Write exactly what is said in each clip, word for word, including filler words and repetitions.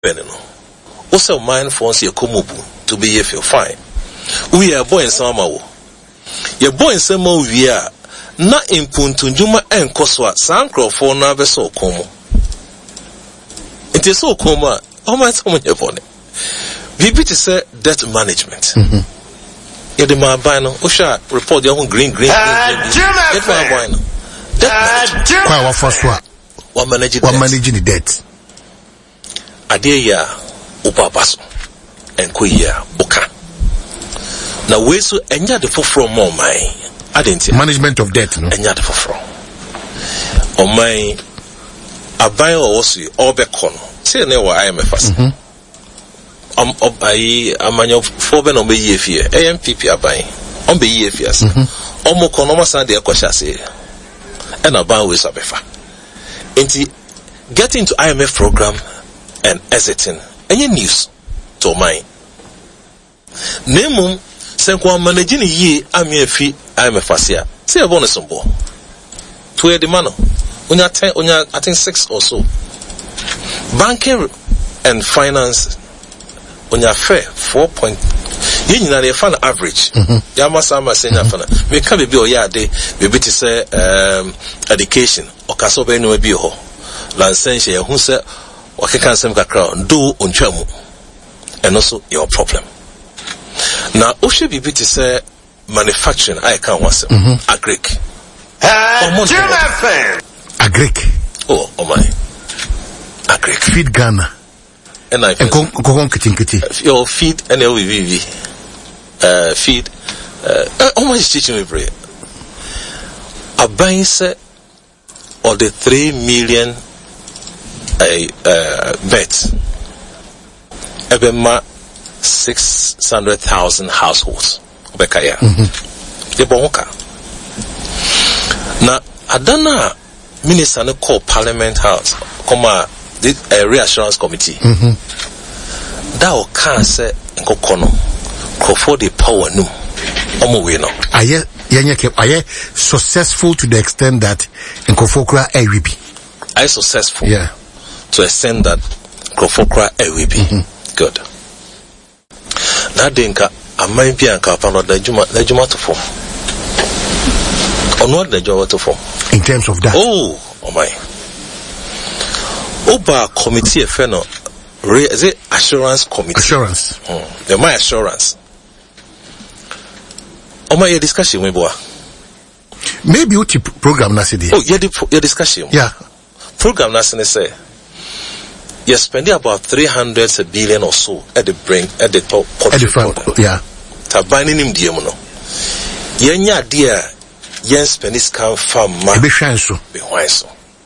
no. Also mind phones ye kumubu to be ye feel fine. We are boy in summer. Ye boy in summer we are not in Puntunjuma and Koswa, Sankro for Nave so como. It is so coma. Oh my someone your body. V B T say debt management. Yeah, the man buying Osha report your own green green green. Get my buying. Debt management. What first one? What managing what managing the debt? Adeya upapaso enkoya boka na weso enya de foforo mo man adenti management of debt no enya de foforo o man aban o wosi obekọ no say na wa I M F as am obai amanyo fo be no be yefie A M P P aban on be yefie as omo kono mo san de ekọsha say e na ban we sabefa enti getting to I M F program and exiting any news to mine. Nemo Senko managing ye Amiefi I M F Asia. Say a bonus on board. To a demano. Unya ten unya I think six or so. Banking and finance unya fair four point you know the fun average. Yama sama senya fana. Me can be or ya de be to say um education or kaso be no be ho. Lansense who say okay, can some crowd do on chamu, and also your problem. Now, Oshe B B to say manufacturing, I can't want some agric. Agric. Oh, oh my. Agric. Feed Ghana. And I go on kitchen kitty. Your feed and L V V. Uh, feed. Uh, how much is teaching me, Bray? A buying set or the three million. A uh, bet Ebema six hundred thousand households. Bekaya. Yeboka. Now, Adana minister no call Parliament House, comma the uh, reassurance committee. That will can say Nkokono Crawford the power no. Omo we no. Aye, yenye ke aye successful to the extent that Nkofokra A W B. Aye successful. Yeah. To extend that Krofokra A W B. Good. Now denka amai bi anka pa no da juma da juma to form. On what the juma to form? In terms of that. Oh, oh my. Oba committee e no is it assurance committee? Assurance. Hmm. The my assurance. Oh my discussion we boy. Maybe what program na say. Oh, yeah the your discussion. Yeah. Program na say you're spending about three hundred billion or so at the brain, at the top. At the front, yeah. Tabaning him diamono. Yenya dear, yen spending come from ma. Be shanso. Be wise.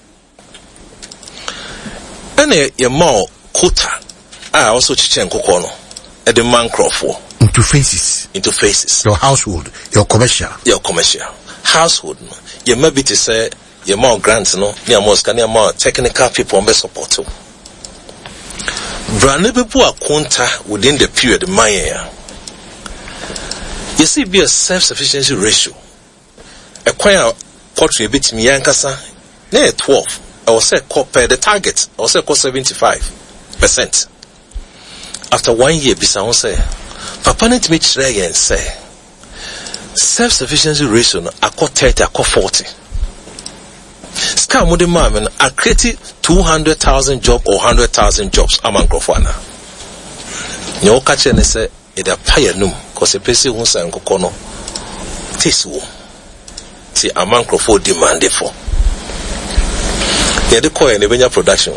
Ane ye more quota. I also chichen kokono. At the man for into faces. Into faces. Your household, your commercial. Your commercial. Household. You may be to say, your more grants, no? Your more scanning more technical people on the support too. Branebebu akunta within the period maya. You see, be a self-sufficiency ratio. A quite portrait bit me yankasa, near twelve. I was say per the target, I was say seventy-five percent. After one year, Bisa say, Papa need me try and say, self-sufficiency ratio, I call thirty, I call forty. Scam with the man, I created two hundred thousand jobs or one hundred thousand jobs among Grofana. You catch and say, it's a pioneer, because a person who sang Kokono, Tisu, see among Grofo demanded for. Yeah, the coin, the venture production.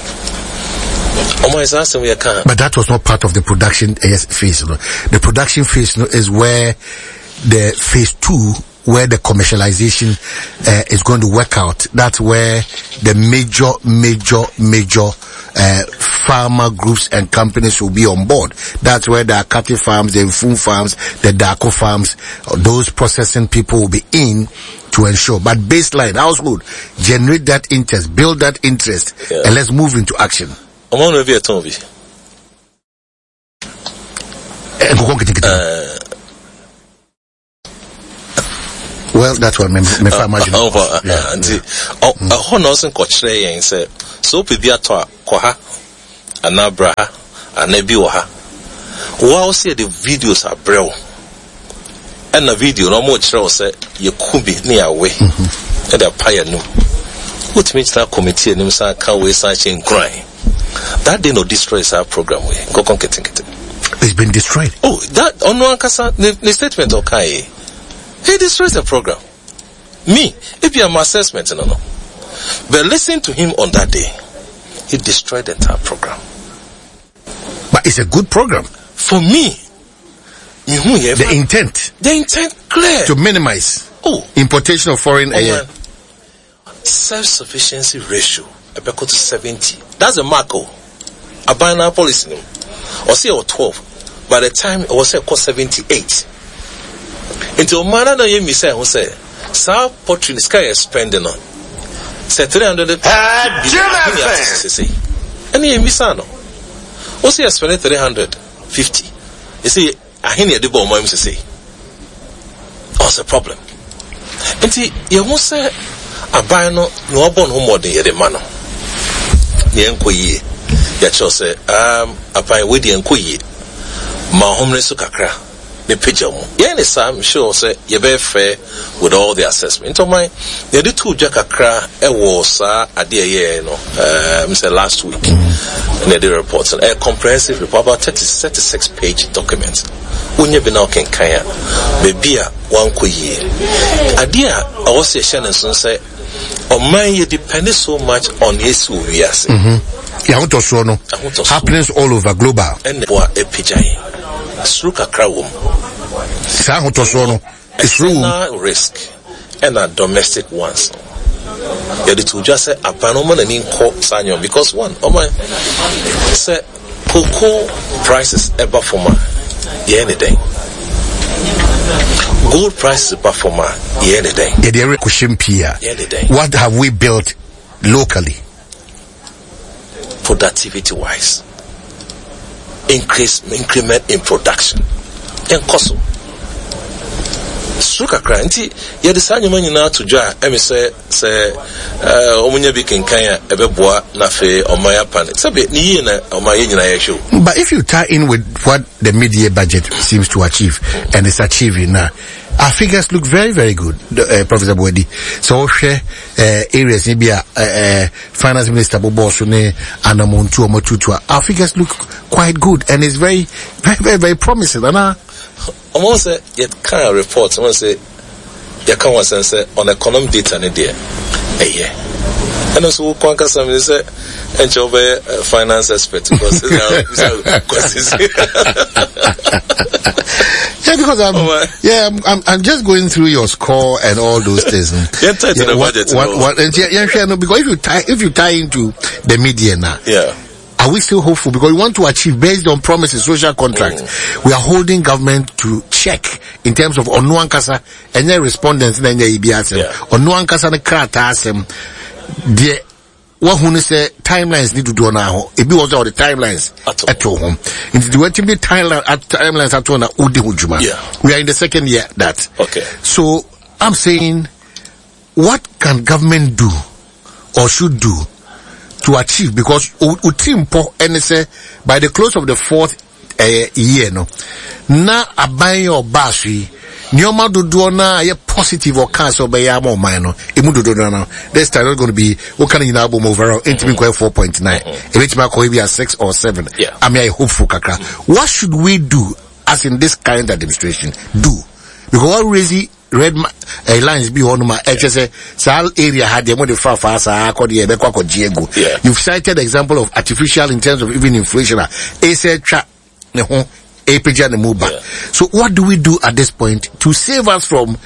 But that was not part of the production phase. You know. The production phase you know, is where the phase two, where the commercialization uh, is going to work out. That's where the major, major, major uh, farmer groups and companies will be on board. That's where the Akati farms, the Mfum farms, the Dako farms, those processing people will be in to ensure. But baseline, household, generate that interest, build that interest, yeah. And let's move into action. I'm on review at Tombi. Well, that's what me me imagine. Oh, yeah. Oh, a honor and coach say and say, so be a toa, koha, anabra anabi wa ha wow see the videos are brew and the video no more chiro say ye kubi ne awe e da paya no what means that committee nim sa can we search in crying that day no destroys our program we go conketing it. It's been destroyed. Oh, that on one kasa the statement okay. He destroys the program. Me, if you are my assessment, no, no. But listen to him on that day. He destroyed the entire program. But it's a good program. For me, the intent. The intent clear. To minimize oh. importation of foreign oh, air. Self-sufficiency ratio about to seventy. That's a mark. Oh. A binary policy. No. Or say or twelve. By the time it was say seventy-eight. Into man na yemi say who say sa portrait sky spending on. Say three hundred ah say. Any yemi say no. O say spend three hundred fifty. You see ahini de bo mo am say. What's the problem? Enti ye who say aban no no obon ho modern ye de man no. Ye enko yie. Ya cho say um aban we de enko yie. Ma homre so kakra me pejam yeah ne sam sure say you be fair with all the assessment into my they did two jack kakra e was sa ade ye no um say last week and they did reports and a comprehensive report about thirty-six page document unye be now can kaya baby a wan ko ye ade a I was saying so say o man you depend so much on yesu wiase mhm ya hoto so no happens all over global and boa e pejai Sruka Krawum. It's true risk and a domestic ones. Yeah, it will just say a panoman and in court sanyo because one, oh my, say cocoa prices ever for my yeah any day. Gold prices ever for my yeah any day. Yeah, there question Pia. Yeah, any day. What have we built locally? Productivity wise. Increase increment in production and cost. Suka kranti ya desanyo manyina to dwa emi say say eh omunya bi kenkanya ebeboa na fe omaya pan sabe ni yi na omaya nyina ya show. But if you tie in with what the mid-year budget seems to achieve and is achieving now, our figures look very, very good, uh, Professor Boedi. So, share uh, areas, maybe uh, uh, Finance Minister Bobosune and Amontu Omotutua. Our figures look quite good and it's very, very, very, very promising. And I almost say, yet kind of reports, I want to say, you can't want to say, on economic data, and there, a year. And also, Kwanka Sam say, and you're a finance expert because yeah, because I'm, oh, yeah, I'm, I'm, I'm just going through your score and all those things. yeah, tight yeah, the what, budget. What, what, and yeah, yeah, no, because if you tie, if you tie into the media now, yeah. Are we still hopeful? Because we want to achieve based on promises, social contracts. Mm. We are holding government to check in terms of Onuankasa and their respondents in the E B S. Onuankasa ne krata asem. The what who say timelines need to do now. It be also the timelines at home. Into the way to be timeline at timelines at home. Yeah. We are in the second year that. Okay. So I'm saying, what can government do or should do to achieve? Because utimpo and say by the close of the fourth uh, year, no, na abayi or bashi. Nyoma do na ye positive or cancel by ya more minor. Imu do na now. This time not going to be what kind of album overall. It will be four point nine. It will be a six or seven. Yeah. I mean, I hope for Kaka. What should we do as in this current administration do? Because what really red uh, lines be on my H S A Sal area had the money for fast. I called the Ebeko Diego. You've cited the example of artificial in terms of even inflation. Etc. Yeah. So what do we do at this point to save us from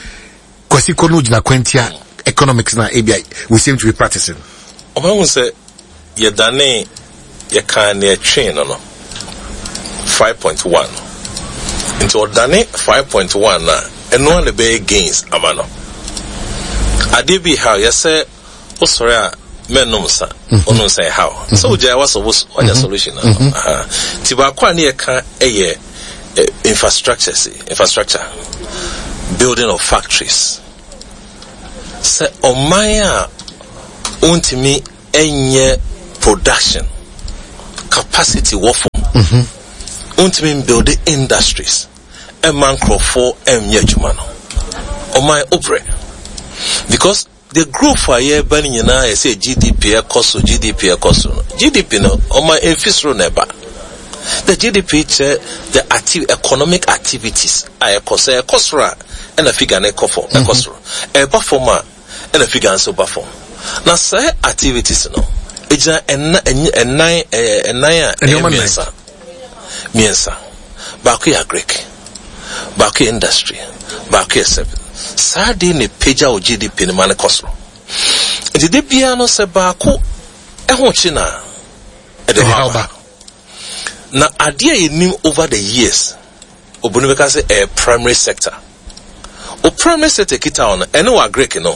economics na A B I we seem to be practicing? I want to say you done you can train no five point one into done five point one na and no the big gains amano adibi how you say oh sorry menum sa ono say how so jay was was on your solution na aha tiba kwa na ka eye infrastructure see infrastructure building of factories say omaya untimi enye production capacity wofo mm-hmm. untimi build the industries and man crop for em yejumano o my obre because the growth for year burning na I say G D P cost G D P cost G D P no o my infisro neba the G D P che the active economic activities I cost e costra and a figure na kofo e costra e performa and a figure so perform na say activities no ejina enna ennan ennan miensa miensa baako ya Greek baako industry baako ya service sadi ne peja o G D P ne mane kosro enti de bia no se baako ehwo chi na e de haba na ade a nim over the years obunu beka say a primary sector o primary sector kita on ene wa Greek no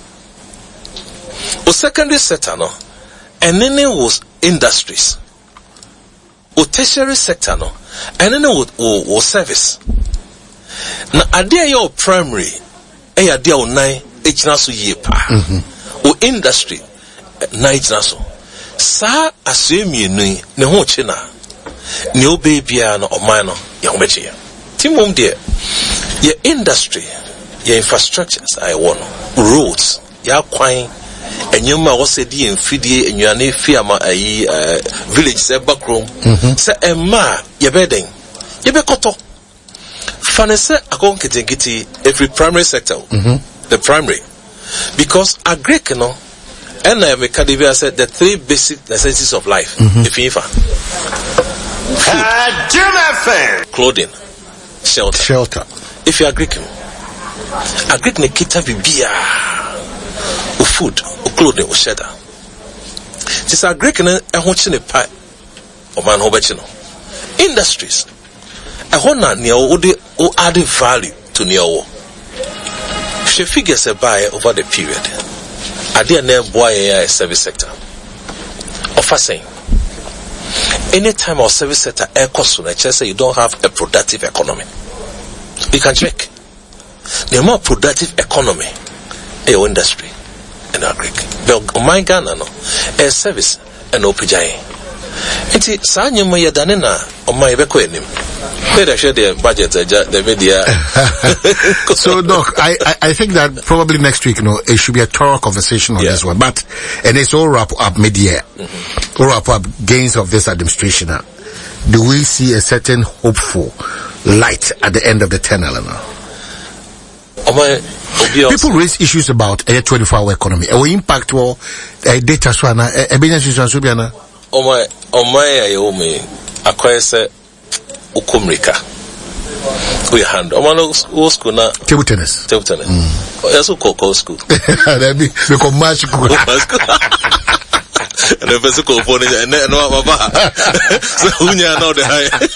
o secondary sector no and then it was industries o tertiary sector no and then it was service na ade your primary e ade o nine ejina so ye pa o industry nine ejina so sa asemi nu ne ho chi na ne obe bia no o man no ye ho beche timum de ye industry ye infrastructures I want roads ya kwan enyuma wose di enfidie enyane fi ama ayi village se backroom se emma ye beden ye be koto fanese akon ketenkiti every primary sector mm-hmm. the primary because a Greek no and I make Kadivia said the three basic necessities of life mm-hmm. if you food clothing shelter shelter if you are Greek a Greek ne kita bibia o food o clothing o shelter this a Greek ne ehwo chi ne pa o man ho bechi no industries ehwo na ne o de o add value to ne o she figures a buy over the period ade na boy a service sector offer saying anytime our service sector air cost na say you don't have a productive economy you can check the more productive economy your industry and our Greek but my Ghana no a service and opijai enti sa nyema ya dane na o my beko enim they share the budget the media so doc I, I I think that probably next week you know it should be a thorough conversation on yeah. this one but and it's all wrap up mid-year mm-hmm. all wrap up gains of this administration uh, do we see a certain hopeful light at the end of the tunnel now? People raise issues about a twenty-four hour economy. Our impact or a data swana a business is Subiana. Oh my, oh my, I owe me. Acquire say Ukumrika. We hand. Oh man, who school na? Table tennis. Table tennis. Oh, yes, who call school. That be become match school. And the person call phone and no baba. So who know the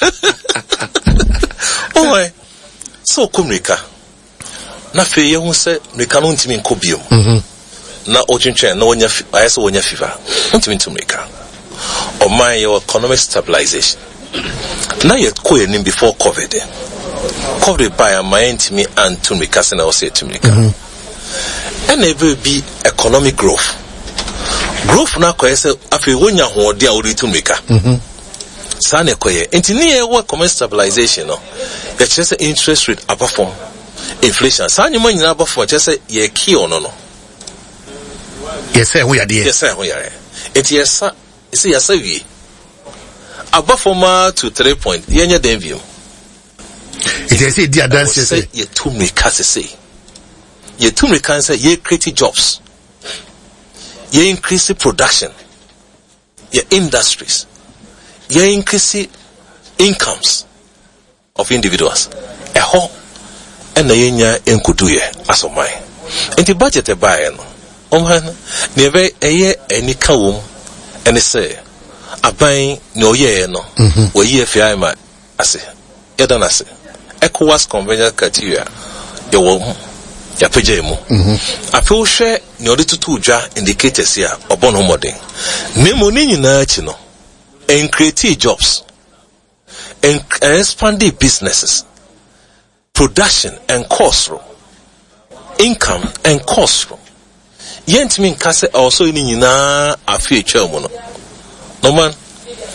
high? Oh my, so Ukumrika. Na fe ye hu se meka no ntimi nkobiem mhm na otwentwen na wonya ayese wonya fifa ntimi ntumeka o man your economic stabilization na ye ko enim before covid covid by a man ntimi antumeka se na o se tumeka mhm and e be economic growth growth na ko yese afi wonya hoode a wori tumeka mhm sa na ko ye ntini ye wo economic stabilization no ye chese interest rate above inflation sa nyuma nyina bafo che say ye key on no yes say ho ya de yes say ho ya it yes sa isi yes wi abafo ma to three point ye nya den view it is say dia dance say ye to me ka say ye to me can say ye create jobs ye increase production ye industries ye increase incomes of individuals a whole and na yenya enkuduye asomai enti budget e bae no omhan na ebe eye eni kawom eni se aban na oye no wo ye fia ma ase yeda na ase ECOWAS convention criteria ye wo ya peje mu afi wo hwe ne odi tutu dwa indicators ya obon ho modern nemo ni nyina achi no en create jobs and expand businesses production and cost income and cost yent mean kase also ni nyina afi etwa mu no no man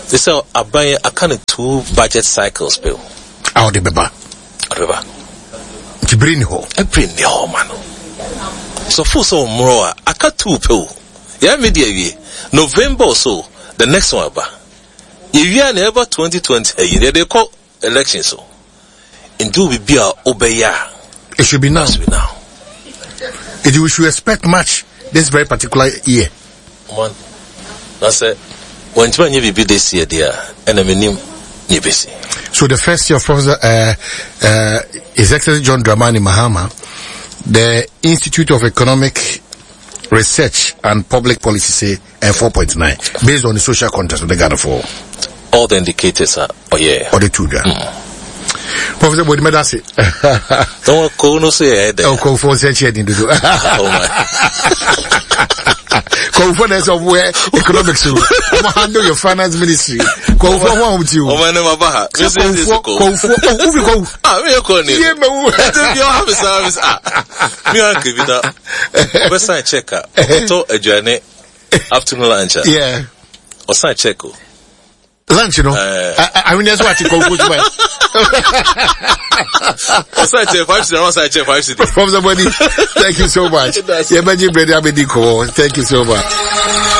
They say I buy a kind of two budget cycles bill. How the beba? Beba. To bring ho. I bring the whole man. So for so more, I cut two pill. Yeah, media ye. November or so, the next one ba. If you are never twenty twenty, they call election so. And do we be our obeya? It should be now. It should be now. It, we should expect much this very particular year. Man, that's it. When you be this year, dear, and I'm new, you busy. So the first year of Professor uh, uh, His Excellency John Dramani Mahama, the Institute of Economic Research and Public Policy say uh, four point nine based on the social context of the Ghana for all the indicators are oh yeah or the two mm. Professor Bodi Medasi don't call no say oh call for say chair in the do oh my call for the somewhere economics so I'm handle your finance ministry call for one with you oh my name abaha call for call for oh we go ah we call ni yeah me you have service ah me an give it up first time check out to adwane afternoon lunch yeah or sign check lunch, you know. Uh, I, I mean, that's what you call good man. From somebody, thank you so much. Yeah, Benji Brady, thank you so much.